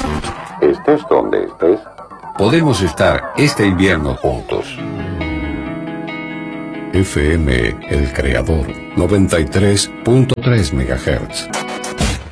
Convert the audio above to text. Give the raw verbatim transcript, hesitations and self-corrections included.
Estés donde estés, podemos estar este invierno juntos. F M El Creador, noventa y tres punto tres megahertz.